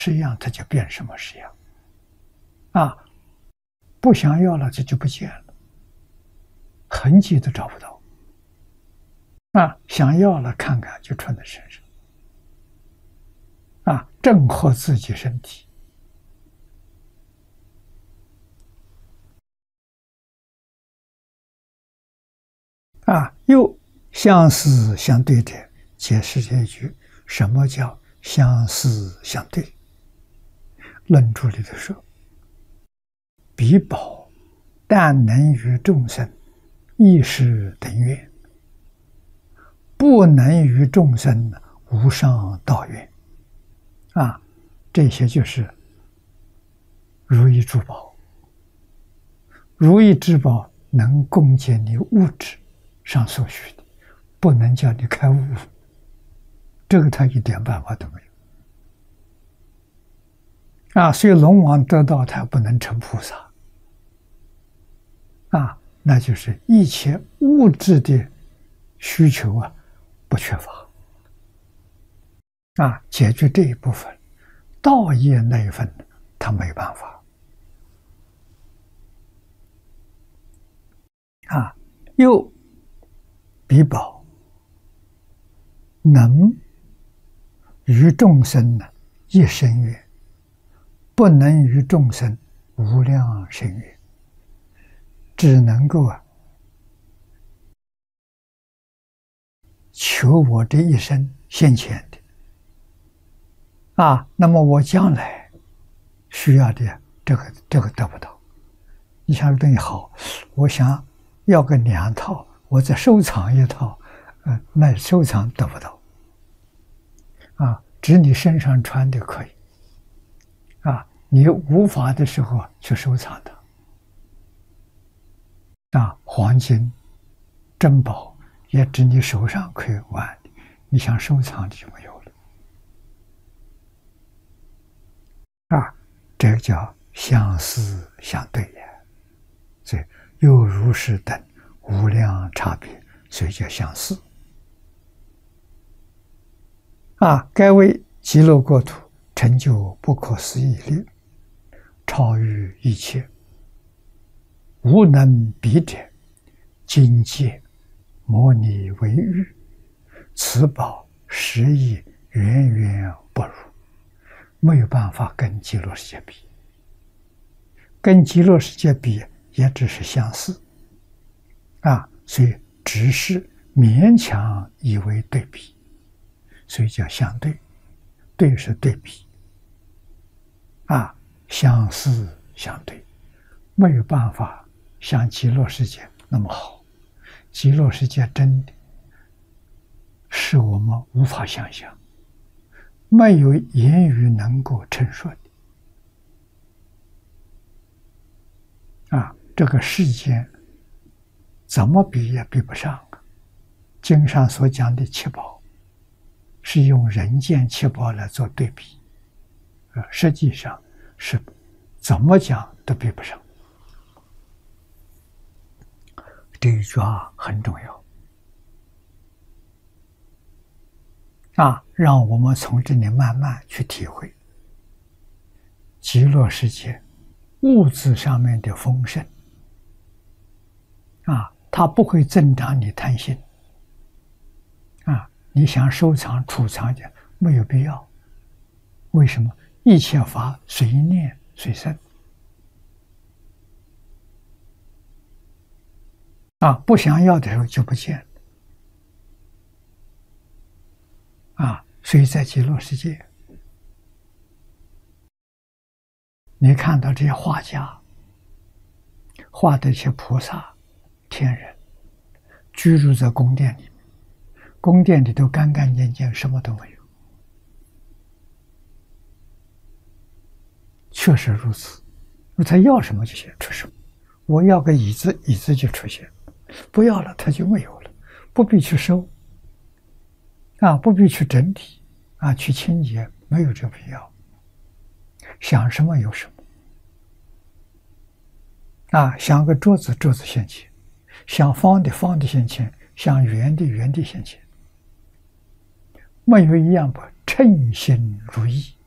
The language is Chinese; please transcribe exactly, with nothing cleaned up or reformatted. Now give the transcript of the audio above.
式样，它就变什么式样啊！不想要了，这就不见了，痕迹都找不到啊！想要了，看看就穿在身上啊，正合自己身体。啊，又相似相对者，解释这一句，什么叫相似相对？论著里头说，彼宝但能与众生一时等愿，不能与众生无上道愿。啊，这些就是如意珠宝。如意珠宝能供给你物质上所需的，不能叫你开悟，这个他一点办法都没有啊！所以龙王得道，他不能成菩萨啊，那就是一切物质的需求啊不缺乏啊，解决这一部分，道业那一份他没办法啊。又彼宝能与众生呢一生愿，不能与众生无量生愿，只能够啊求我这一生现前的啊，那么我将来需要的这个这个得不到。你想东西好，我想要个两套，我再收藏一套，呃，那收藏得不到啊，指你身上穿的可以啊，你无法的时候去收藏它啊，黄金珍宝也指你手上可以玩的，你想收藏的就没有了啊，这个叫相似相对也，所以又如是等无量差别，所以叫相似啊。该为极乐国土成就不可思议力，超越一切，无能比者，境界模拟为喻，此宝实亦远远不如，没有办法跟极乐世界比，跟极乐世界比也只是相似啊，所以只是勉强以为对比，所以叫相对，对是对比啊，相似相对，没有办法像极乐世界那么好，极乐世界真的是我们无法想象，没有言语能够陈述的啊，这个世间怎么比也比不上啊。经上所讲的七宝是用人间七宝来做对比，呃，实际上是怎么讲都比不上。这一句话很重要啊，让我们从这里慢慢去体会极乐世界物质上面的丰盛啊，它不会增长你贪心啊，你想收藏储藏的没有必要。为什么？一切法随念随生啊，不想要的时候就不见了啊。所以在极乐世界，你看到这些画家画的一些菩萨天人居住在宫殿里面，宫殿里头干干净净，什么都没有，确实如此。他要什么就显出什么，我要个椅子，椅子就出现，不要了他就没有了，不必去收啊，不必去整理啊，去清洁，没有这必要。想什么有什么啊，想个桌子，桌子现前；想方的，方的现前；想圆的，圆的现前。没有一样不称心如意